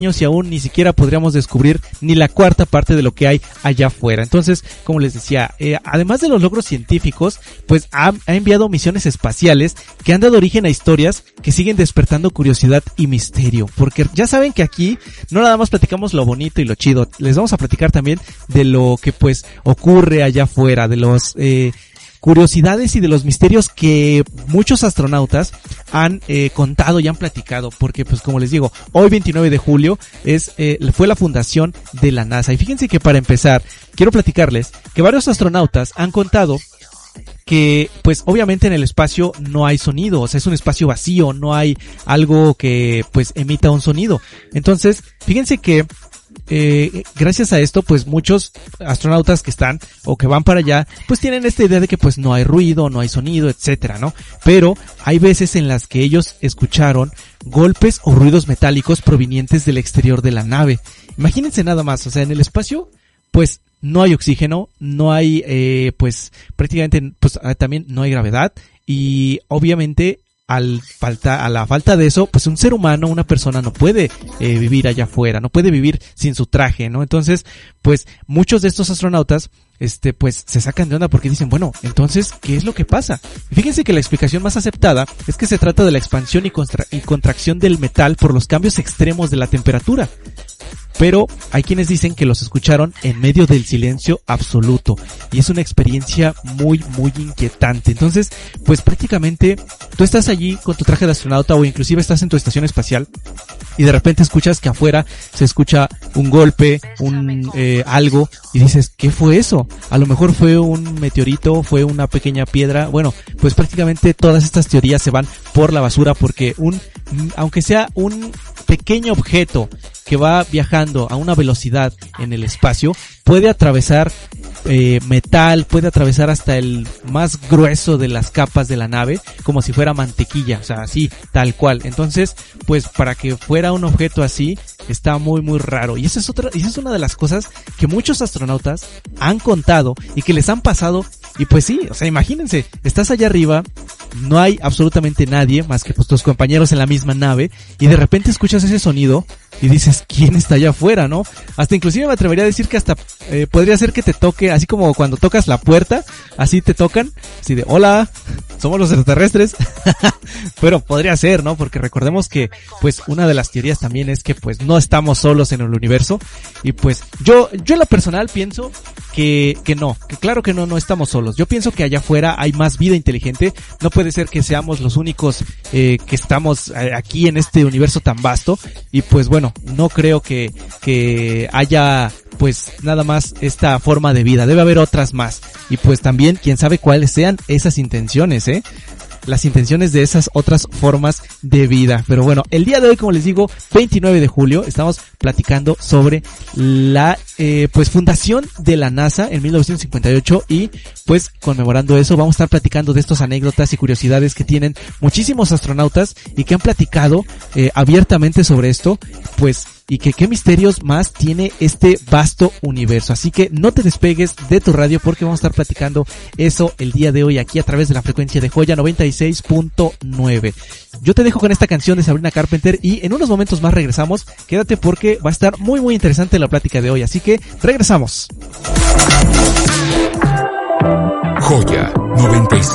y aún ni siquiera podríamos descubrir ni la cuarta parte de lo que hay allá afuera. Entonces, como les decía, además de los logros científicos, pues ha enviado misiones espaciales que han dado origen a historias que siguen despertando curiosidad y misterio, porque ya saben que aquí no nada más platicamos lo bonito y lo chido, les vamos a platicar también de lo que pues ocurre allá afuera, de los curiosidades y de los misterios que muchos astronautas han contado y han platicado, porque pues como les digo, hoy 29 de julio fue la fundación de la NASA. Y fíjense que para empezar, quiero platicarles que varios astronautas han contado que pues obviamente en el espacio no hay sonido, o sea, es un espacio vacío, no hay algo que pues emita un sonido. Entonces, fíjense que gracias a esto, pues muchos astronautas que están o que van para allá, pues tienen esta idea de que pues no hay ruido, no hay sonido, etcétera, ¿no? Pero hay veces en las que ellos escucharon golpes o ruidos metálicos provenientes del exterior de la nave. Imagínense nada más, o sea, en el espacio, pues no hay oxígeno, no hay, pues prácticamente, pues también no hay gravedad y obviamente a la falta de eso, pues un ser humano, una persona no puede vivir allá afuera, no puede vivir sin su traje, ¿no? Entonces, pues muchos de estos astronautas, pues se sacan de onda porque dicen, bueno, entonces, ¿qué es lo que pasa? Y fíjense que la explicación más aceptada es que se trata de la expansión y contracción del metal por los cambios extremos de la temperatura. Pero hay quienes dicen que los escucharon en medio del silencio absoluto y es una experiencia muy muy inquietante. Entonces, pues prácticamente tú estás allí con tu traje de astronauta o inclusive estás en tu estación espacial y de repente escuchas que afuera se escucha un golpe, algo y dices, ¿qué fue eso? A lo mejor fue un meteorito, fue una pequeña piedra. Bueno, pues prácticamente todas estas teorías se van por la basura porque aunque sea un pequeño objeto que va viajando a una velocidad en el espacio, puede atravesar metal, puede atravesar hasta el más grueso de las capas de la nave, como si fuera mantequilla, o sea, así, tal cual. Entonces, pues para que fuera un objeto así, está muy muy raro. Y esa es una de las cosas que muchos astronautas han contado y que les han pasado. Y pues sí, o sea, imagínense, estás allá arriba, no hay absolutamente nadie más que pues tus compañeros en la misma nave y de repente escuchas ese sonido y dices, ¿quién está allá afuera, no? Hasta inclusive me atrevería a decir que hasta podría ser que te toque, así como cuando tocas la puerta, así te tocan, así de, hola, somos los extraterrestres. Pero podría ser, ¿no? Porque recordemos que pues una de las teorías también es que pues no estamos solos en el universo y pues yo en lo personal pienso que no, que claro que no estamos solos. Yo pienso que allá afuera hay más vida inteligente. No puede ser que seamos los únicos que estamos aquí en este universo tan vasto. Y pues bueno, no creo que haya pues nada más esta forma de vida. Debe haber otras más. Y pues también quién sabe cuáles sean esas intenciones, las intenciones de esas otras formas de vida. Pero bueno, el día de hoy, como les digo, 29 de julio, estamos platicando sobre la pues fundación de la NASA en 1958 y pues conmemorando eso vamos a estar platicando de estas anécdotas y curiosidades que tienen muchísimos astronautas y que han platicado abiertamente sobre esto, pues y que qué misterios más tiene este vasto universo. Así que no te despegues de tu radio porque vamos a estar platicando eso el día de hoy aquí a través de la frecuencia de Joya 96.9. Yo te dejo con esta canción de Sabrina Carpenter y en unos momentos más regresamos. Quédate porque va a estar muy muy interesante la plática de hoy. Así que regresamos. Joya 96.